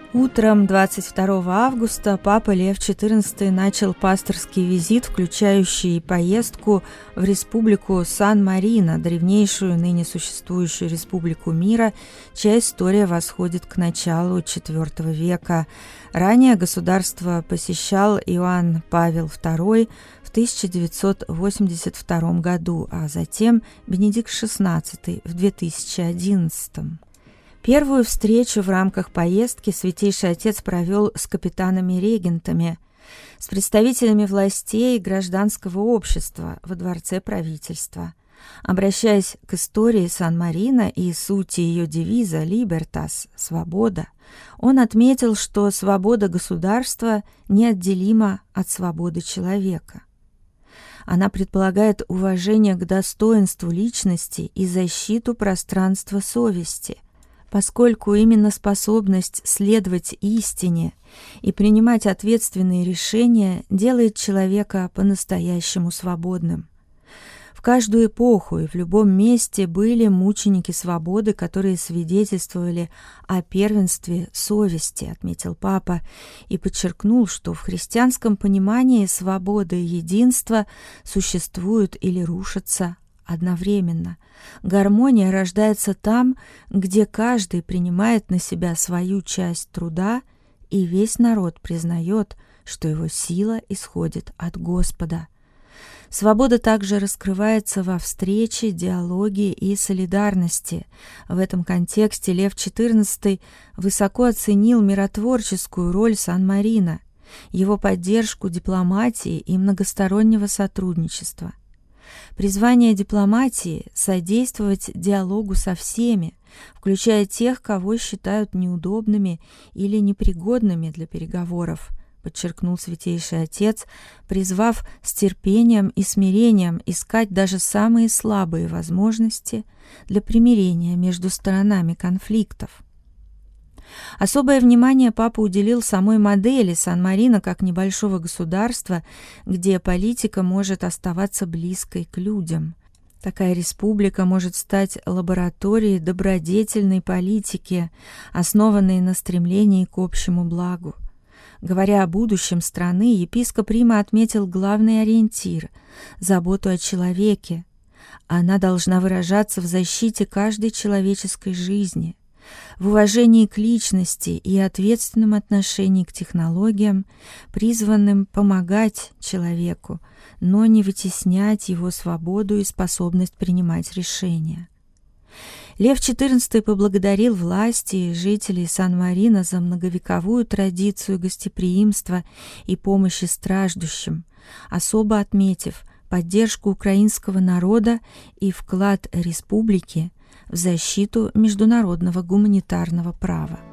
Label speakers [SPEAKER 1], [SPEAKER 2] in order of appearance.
[SPEAKER 1] Утром 22 августа Папа Лев XIV начал пасторский визит, включающий поездку в республику Сан-Марино, древнейшую ныне существующую республику мира, чья история восходит к началу IV века. Ранее государство посещал Иоанн Павел II в 1982 году, а затем Бенедикт XVI в 2011. Первую встречу в рамках поездки Святейший Отец провел с капитанами-регентами, с представителями властей и гражданского общества во дворце правительства. Обращаясь к истории Сан-Марино и сути ее девиза «Libertas» – «Свобода», он отметил, что свобода государства неотделима от свободы человека. Она предполагает уважение к достоинству личности и защиту пространства совести, поскольку именно способность следовать истине и принимать ответственные решения делает человека по-настоящему свободным. В каждую эпоху и в любом месте были мученики свободы, которые свидетельствовали о первенстве совести, отметил Папа, и подчеркнул, что в христианском понимании свобода и единство существуют или рушатся одновременно. Гармония рождается там, где каждый принимает на себя свою часть труда, и весь народ признает, что его сила исходит от Господа. Свобода также раскрывается во встрече, диалоге и солидарности. В этом контексте Лев XIV высоко оценил миротворческую роль Сан-Марино, его поддержку дипломатии и многостороннего сотрудничества. Призвание дипломатии – содействовать диалогу со всеми, включая тех, кого считают неудобными или непригодными для переговоров, подчеркнул Святейший Отец, призвав с терпением и смирением искать даже самые слабые возможности для примирения между сторонами конфликтов. Особое внимание Папа уделил самой модели Сан-Марино как небольшого государства, где политика может оставаться близкой к людям. Такая республика может стать лабораторией добродетельной политики, основанной на стремлении к общему благу. Говоря о будущем страны, епископ Рима отметил главный ориентир – заботу о человеке. Она должна выражаться в защите каждой человеческой жизни, в уважении к личности и ответственном отношении к технологиям, призванным помогать человеку, но не вытеснять его свободу и способность принимать решения. Лев XIV поблагодарил власти и жителей Сан-Марино за многовековую традицию гостеприимства и помощи страждущим, особо отметив поддержку украинского народа и вклад республики в защиту международного гуманитарного права.